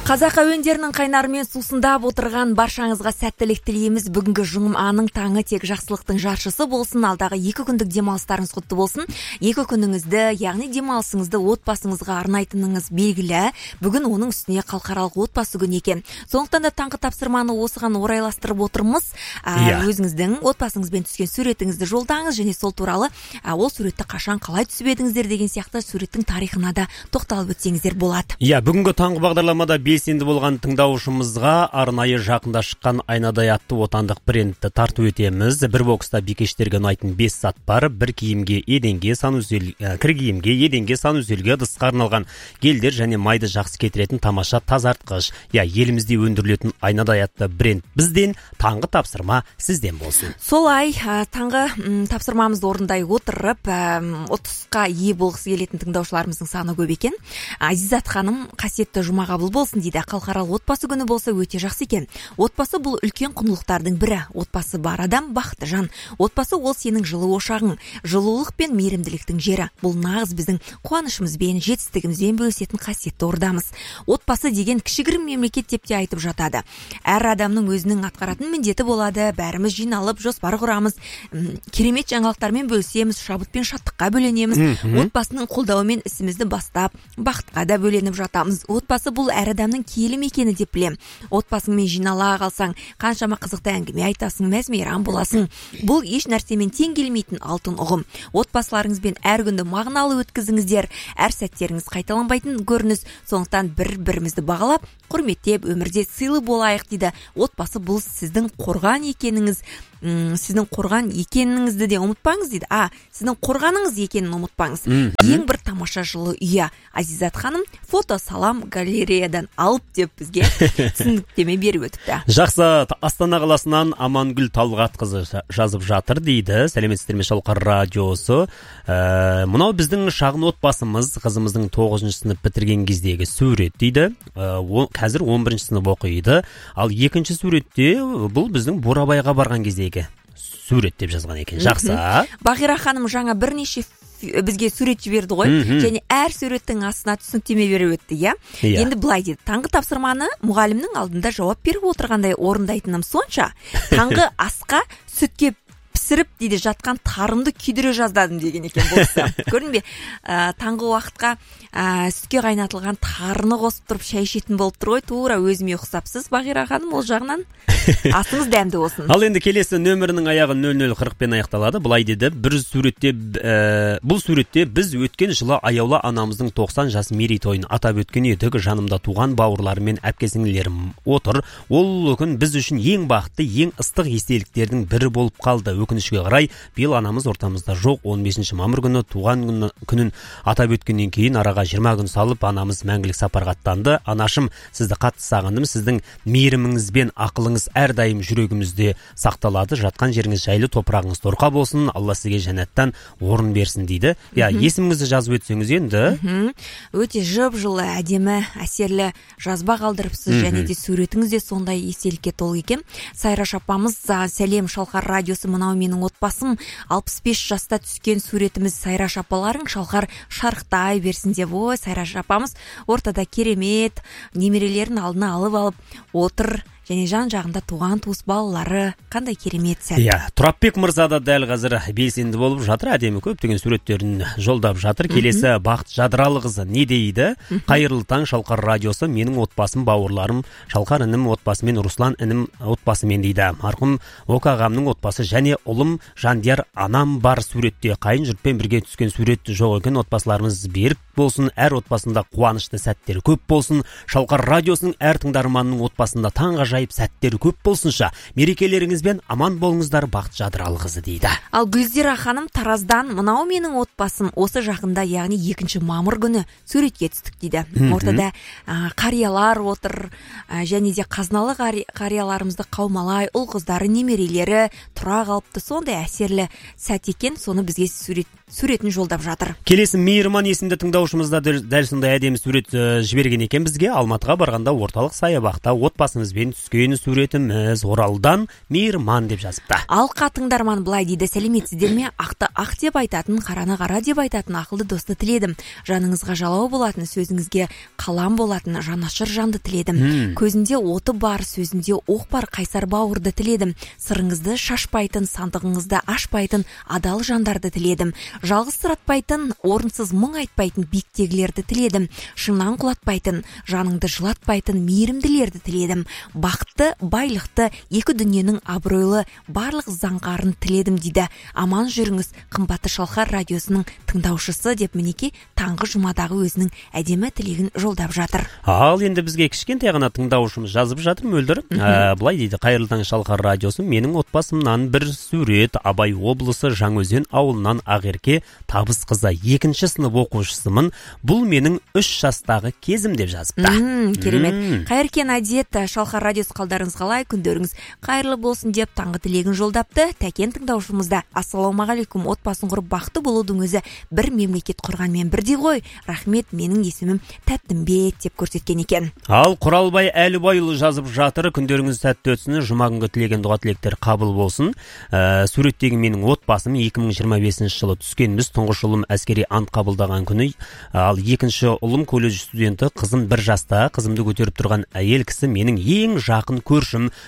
Қазақ әуендерінің қайнарымен сусындап отырған баршаңызға сәттілік тілейміз. Бүгінгі жұманың таңы тек жақсылықтың жаршысы болсын. Алдағы 2 күндік демалыстарыңыз құтты болсын. 2 күніңізді, яғни демалысыңызды отбасыңызға арнайтыныңыз белгілі. Бүгін оның үстіне халықаралық отбасы күні екен. Сондықтан да таңғы тапсырманы осыған орайластырып отырмыз. Өзіңіздің отбасыңызбен түскен суретіңізді жолдаңыз және сол туралы ол суретті қашан қалай түсіп едіңіздер деген сияқты суреттің тарихына да тоқталып өтсеңіздер болады. Бүгінгі таңғы бағдарламада белсенді болған тыңдаушымызға арнайы жақында шыққан айнадай атты отандық брендті тарту етеміз. Бір бокста бикештерге ұнайтын 5 сат бар. Бір киімге, еденге, кір киімге, еденге, сан үзелге, ыдысқа арналған гельдер және майды жақсы кетіретін тамаша тазартқыш. Елімізде өндірілетін айнадай атты бренд бізден, таңғы тапсырма сізден болсын. Солай, таңғы тапсырмамызды орындай отырып, ұтысқа ие болғысы келетін тыңдаушыларымыздың саны көп екен. Азизат ханым, қасиетті жұма қабыл болсын дейді. Халықаралық отбасы күні болса өте жақсы екен. Отбасы бұл үлкен құндылықтардың бірі. Отбасы бар адам бақытты жан. Отбасы ол сенің жылы ошағың, жылулық пен мейірімділіктің жері. Бұл нағыз біздің қуанышымызбен, жетістігімізбен бөлісетін қасиетті ордамыз. Отбасы деген кішігірім мемлекет деп те айтып жатады. Әр адамның өзінің атқаратын міндеті болады. Бәріміз жиналып жоспар құрамыз, керемет жаңалықтармен бөлісеміз, шабыт пен шаттыққа бөленеміз. Отбасының қолдауымен ісімізді бастап, бақытқа да бөленіп жатамыз. Отбасы бұл әр адамның киелі мекені деп білем. Отбасыңмен жинала қалсаң, қаншама қызықты әңгіме айтасың, мәз-мейрам боласың. Бұл еш нәрсемен тең келмейтін алтын ұғым. Отбасыларыңызбен әр күнді мағыналы өткізіңіздер. Әр сәттеріңіз қайталанбайтын көрініс. Сондықтан бір-бірімізді бағалап, құрметтеп, өмірде сыйлы болайық дейді. Отбасы бұл сіздің қорған екеніңіз. Сіздің қорған екеніңізді де ұмытпаңыз дейді. Сіздің қорғаныңыз екенін ұмытпаңыз. Ең бір тамаша жылы үйі. Азизат ханым фото салам галереядан алып деп бізге түсініктеме беріп өтіпті. Жақсы, Астана қаласынан Амангүл Талғатқызы жазып жатыр дейді. Сәлеметсіздер ме Шалқар радиосы. Мынау біздің шағын отбасымыз, қызымыздың 9 сынып бітірген кездегі сурет дейді. Қазір 11 сынып оқиды. Ал екінші суретте бұл біздің Бурабайға барған кездегі сурет деп жазған екен. Жақсы. Бағира ханым жаңа бірнеше бізге сурет жіберді ғой, және әр суреттің астына түсініктеме беріп өтті, Енді былай дейді, таңғы тапсырманы мұғалімнің алдында жауап беріп отырғандай орындайтыным сонша, таңғы асқа сүтке пісіріп дейді жатқан тарымды күйдіре жаздадым деген екен болса. Көрдің бе? Таңғы уақытқа сүтке қайнатылған тарыны қосып тұрып шай ішетін болып тұр ғой, тура өзіме ұқсапсыз Бағира ханым, ол жағынан асыңыз дәмді болсын. Ал енді келесі нөмірінің аяғы 0040-пен аяқталады. Былай деді, бұл суретте біз өткен жылы аяулы анамыздың 90 жас мерейтойын атап өткен едік. Жанымда туған бауырларым мен әпке-сіңлілерім отыр. Ол күн біз үшін ең бақытты, ең ыстық естеліктердің бірі болып қалды. Өкінішке қарай, биыл анамыз ортамызда жоқ. 15 мамыр күні туған күнін атап өткеннен кейін араға 20 күн салып, анамыз мәңгілік сапарға аттанды. Анашым, сізді қатты сағындым. Сіздің мейіріміңіз бен ақылыңыз әрдайым жүрегімізде сақталады. Жатқан жеріңіз жайлы, топырағыңыз торқа болсын. Алла сізге жәннаттан орын берсін дейді. Есіміңізді жазып өтсеңіз енді. Өте жып-жылы, әдемі, әсерлі жазба қалдырыпсыз, және де суретіңіз де сондай естелікке толы екен. Сайраш апамыз, сәлем Шалқар радиосы, мынау менің отбасым, 65 жаста түскен суретіміз. Сайраш апаларың шалқар шарықтай берсін деп. Сайраш апамыз ортада керемет, немерелерін алдына алып отыр. Және жан жағында туған туыс балалары, қандай керемет сәт. Тұрапбек мырза да дәл қазір белсенді болып жатыр, әдемі көптеген суреттерін жолдап жатыр. Келесі Бақыт Жадыралықызы не дейді? Қайырлы таң Шалқар радиосы, менің отбасым, бауырларым, Шалқар інім отбасымен, Руслан інім отбасымен дейді. Марқұм Оқ ағамның отбасы және ұлым Жандияр анам бар суретте. Қайын жұртпен бірге түскен сурет жоқ екен. Отбасыларымыз берік болсын, әр отбасында қуанышты сәттер көп болсын. Шалқар радиосының әр тыңдарманның отбасында таңға жайып сәттері көп болсынша, мерекелеріңізбен аман болыңыздар, Бақыт Жадыралықызы дейді. Ал Гүлзира ханым Тараздан, мынау менің отбасым, осы жақында, яғни 2 мамыр күні суретке түстік дейді. Ортада қариялар отыр, және де қазналы қарияларымызды қаумалай, ұл қыздары, немерелері тұра қалыпты. Сондай әсерлі сәт екен, соны бізге суретін жолдап жатыр. Келесі Мейірман есімді тыңдаушымыз да дәл сондай әдемі сурет жіберген екен бізге. Алматыға барғанда орталық саябақта отбасымызбен түскен суретіміз. Оралдан Мейірман деп жазыпты. Алқа тыңдарман былай дейді: сәлеметсіздер ме? Ақты ақ деп айтатын, қараны қара деп айтатын ақылды досты тіледім. Жаныңызға жалау болатын, сөзіңізге қалам болатын жанашыр жанды тіледім. Көзінде оты бар, сөзінде оқ бар қайсар бауырды тіледім. Сырыңызды шашпайтын, сандығыңызды ашпайтын адал жандарды тіледім. Жалғыз сұратпайтын, орынсыз мұң айтпайтын биіктегілерді тіледім. Шыңнан құлатпайтын, жаныңды жылатпайтын мейірімділерді тіледім. Бақытты, байлықты, екі дүниенің абыройлы барлық заңғарын тіледім дейді. Аман жүріңіз, қымбатты Шалқар радиосының тыңдаушысы деп мінеки таңғы жұмадағы өзінің әдемі тілегін жолдап жатыр. Ал енді бізге кішкентай ғана тыңдаушымыз жазып жатыр, Мөлдір. Былай дейді: қайырлы таң Шалқар радиосы, менің отбасымнан бір сурет. Абай облысы Жаңаөзен ауылынан Ақерке Табыс қызы, 2-ші сынып оқушысымын. Бұл менің 3 жастағы кезім деп жазыпты. Керемет. Қайыркен әдет, Шалқар радиосы қалдарыңыз қалай, күндеріңіз қайырлы болсын деп таңғы тілегін жолдапты. Тәкен тыңдаушымызда: ассалаумағалейкум, отбасын құрып бақытты болудың өзі бір мемлекет құрғанмен бірдей ғой. Рахмет, менің есімім Тәттімбет деп көрсеткен екен. Ал Құралбай Әлібайұлы жазып жатыр: күндеріңіз сәтті өтсін, жұма күнгі тілеген дұға тілектер қабыл болсын. Суреттегі менің отбасым 2025 жылы түскенбіз. Тұңғыш ұлым әскери ант қабылдаған күні, ал екінші ұлым колледж студенті, қызым 1 жаста. Қызымды көтеріп тұрған әйел кісі менің ең жақын көршім.